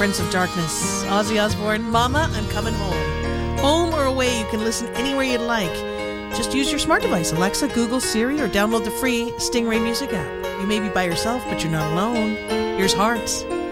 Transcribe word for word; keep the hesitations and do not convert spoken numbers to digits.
Prince of Darkness. Ozzy Osbourne, Mama, I'm Coming Home. Home or away, you can listen anywhere you'd like. Just use your smart device, Alexa, Google, Siri, or download the free Stingray Music app. You may be by yourself, but you're not alone. Here's Hearts.